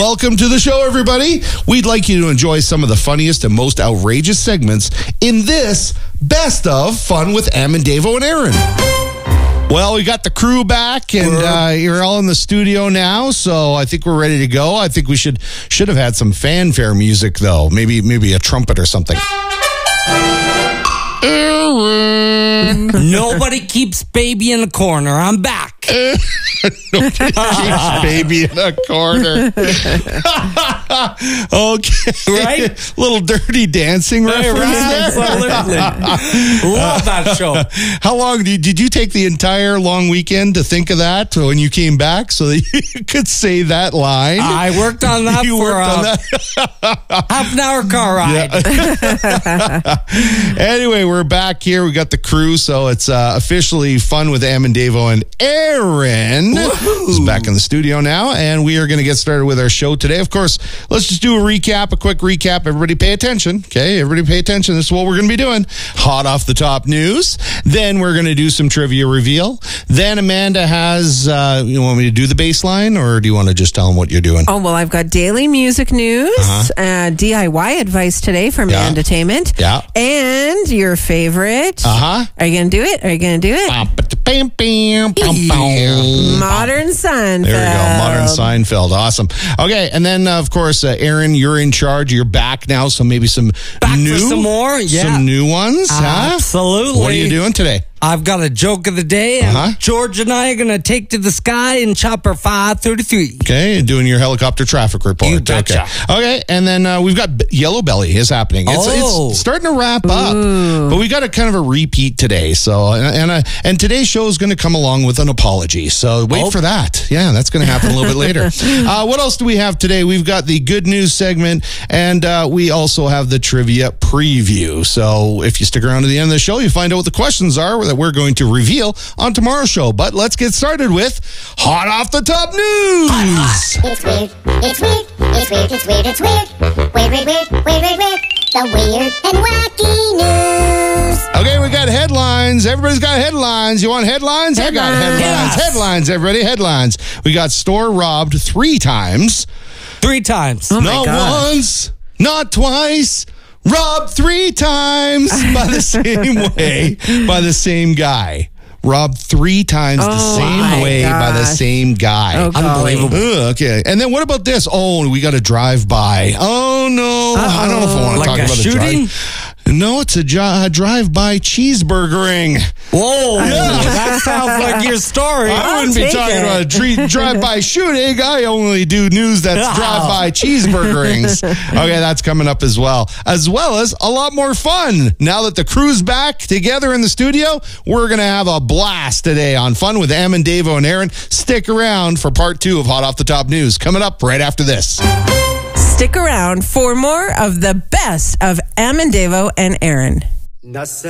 Welcome to the show, everybody. We'd like you to enjoy some of the funniest and most outrageous segments in this Best of Fun with Em and Davo and Aaron. Well, we got the crew back, and you're all in the studio now, so I think we're ready to go. I think we should have had some fanfare music, though. Maybe a trumpet or something. Aaron. Nobody keeps baby in a corner. I'm back. Nobody keeps baby in a corner. Okay. Right? Little Dirty Dancing reference there. Absolutely. Love that show. How long did you take the entire long weekend to think of that when you came back so that you could say that line? I worked on that half an hour car ride. Yeah. Anyway, we're back here. We got the crew, so it's officially Fun with Em and Davo and Aaron is back in the studio now, and we are going to get started with our show today. Of course, let's just do a quick recap. Everybody pay attention, okay? Everybody pay attention. This is what we're going to be doing. Hot off the top news. Then we're going to do some trivia reveal. Then Amanda has, you want me to do the baseline, or do you want to just tell them what you're doing? Oh, well, I've got daily music news, DIY advice today from Mandatainment, and your favorite. Are you going to do it? Modern Seinfeld. There we go. Modern Seinfeld. Awesome. Okay. And then, of course, Aaron, you're in charge. You're back now. So maybe some some more. Yeah. Some new ones. Absolutely. What are you doing today? I've got a joke of the day, and George and I are going to take to the sky in Chopper 533. Okay, doing your helicopter traffic report. You betcha. Okay, and then we've got Yellow Belly is happening. It's starting to wrap up, but we got a kind of a repeat today. So, and today's show is going to come along with an apology. So wait for that. Yeah, that's going to happen a little bit later. What else do we have today? We've got the good news segment, and we also have the trivia preview. So if you stick around to the end of the show, you find out what the questions are that we're going to reveal on tomorrow's show. But let's get started with Hot Off the Top News. It's weird. It's weird. It's weird. It's weird. It's weird. Weird. The weird and wacky news. Okay, we got headlines. Everybody's got headlines. You want headlines? I got headlines. Yes. Headlines, everybody. Headlines. We got store robbed 3 times. 3 times. Oh my Not gosh. once, not twice. Robbed 3 times by the same way, by the same guy. Robbed 3 times the same way by the same guy. Oh, unbelievable. Okay. And then what about this? Oh, we got a drive-by. Oh, no. I don't know if I want to talk Like a about shooting? No, it's a drive-by cheeseburgering. Whoa. That sounds like your story. I wouldn't be talking about a drive-by shooting. I only do news that's drive-by cheeseburgerings. Okay, that's coming up as well as a lot more fun. Now that the crew's back together in the studio, we're going to have a blast today on Fun with Em and Davo and Aaron. Stick around for part 2 of Hot Off the Top News coming up right after this. Stick around for more of the best of Em and Davo and Aaron.